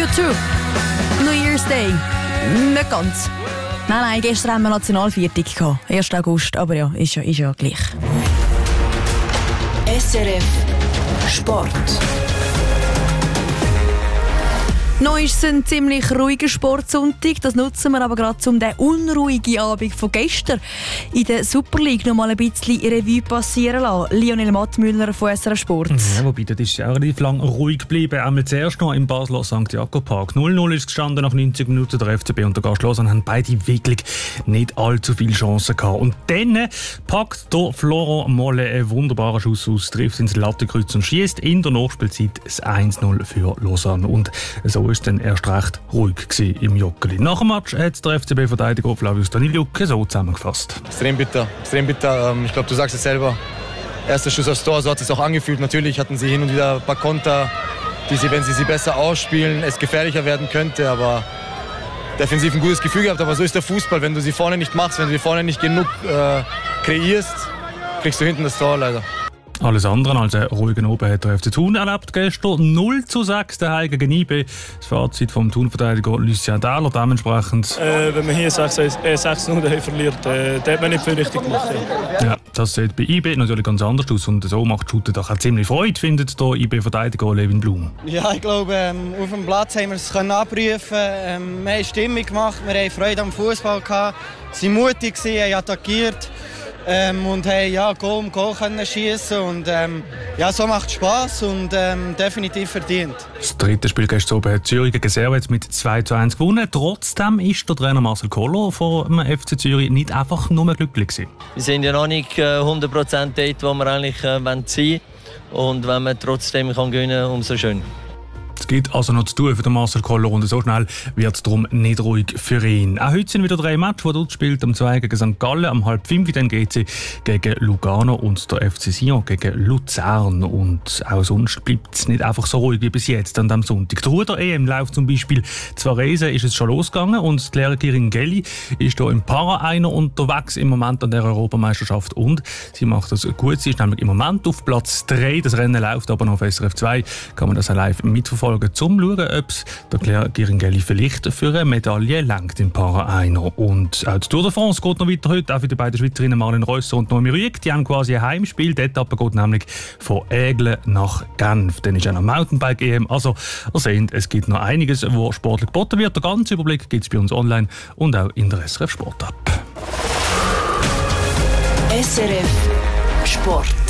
U2. New Year's Day. Nicht ganz. Nein, gestern haben wir Nationalviertag gehabt. 1. August, aber ja, ist ja gleich. SRF Sport. Noch ist es ein ziemlich ruhiger Sportsonntag. Das nutzen wir aber gerade, um den unruhigen Abend von gestern in der Super League noch mal ein bisschen Revue passieren zu lassen. Lionel Mattmüller von SRF Sport. Ja, wobei, das ist auch relativ lang ruhig geblieben. Einmal zuerst noch im Basler St. Jakob Park. 0-0 ist gestanden nach 90 Minuten. Der FCB und der Gast Lausanne haben beide wirklich nicht allzu viele Chancen gehabt. Und dann packt der Florent Molle einen wunderbaren Schuss aus, trifft ins Lattenkreuz und schießt in der Nachspielzeit das 1-0 für Lausanne. Und so ist dann erst recht ruhig im Joggeli. Nach dem Match hat der FCB-Verteidiger Flavius Daniliuk so zusammengefasst. Extrem bitter. Ich glaube, du sagst es selber. Erster Schuss aufs Tor, so hat es sich auch angefühlt. Natürlich hatten sie hin und wieder ein paar Konter, die sie, wenn sie besser ausspielen, es gefährlicher werden könnte. Aber defensiv ein gutes Gefühl gehabt. Aber so ist der Fußball. Wenn du sie vorne nicht machst, wenn du sie vorne nicht genug kreierst, kriegst du hinten das Tor leider. Alles andere als einen ruhigen Oben hat der FC Thun erlebt gestern. 0-6 daheim gegen IB. Das Fazit vom Thun-Verteidiger Lucien Dahler dementsprechend. Wenn man hier 6-0 daheim verliert, dann hat man nicht viel richtig gemacht. Ja, das sieht bei IB natürlich ganz anders aus. Und so macht Schutte doch auch ziemlich Freude, findet der IB-Verteidiger Levin Blum. Ja, ich glaube, auf dem Platz haben wir es abprüfen. Wir haben Stimmung gemacht, wir haben Freude am Fußball gehabt. Sie waren mutig, haben attackiert. Und haben Goal um Goal können schiessen und so macht es Spass und definitiv verdient. Das dritte Spiel gestern oben hat Zürich gegen Servette mit 2-1 gewonnen. Trotzdem ist der Trainer Marcel Koller vom FC Zürich nicht einfach nur glücklich gewesen. Wir sind ja noch nicht 100% dort, wo wir eigentlich sein wollen. Und wenn man trotzdem gewinnen kann, umso schön. Es gibt also noch zu tun für den Marcel Koller und so schnell wird es darum nicht ruhig für ihn. Auch heute sind wieder 3 Matches, die dort spielt. Am 2 gegen St. Gallen, am 4:30 dann geht sie gegen Lugano und der FC Sion gegen Luzern. Und auch sonst bleibt es nicht einfach so ruhig wie bis jetzt an diesem Sonntag. Der Ruder-EM läuft zum Beispiel zu Varese, ist es schon losgegangen und Claire Giringelli ist hier im Para-Einer unterwegs im Moment an der Europameisterschaft und sie macht das gut. Sie ist nämlich im Moment auf Platz 3. Das Rennen läuft aber noch auf SRF 2. Kann man das auch live mitverfolgen. Zum schauen, ob es der Claire Giringelli vielleicht für eine Medaille langt im Para-Einer. Und auch die Tour de France geht noch weiter heute, auch für die beiden Schweizerinnen Marlene Reusser und Noemi Rüegg. Die haben quasi ein Heimspiel. Die Etappe geht nämlich von Aigle nach Genf. Dann ist auch noch Mountainbike-EM. Also, ihr seht, es gibt noch einiges, wo sportlich geboten wird. Der ganze Überblick gibt es bei uns online und auch in der SRF Sport App. SRF Sport.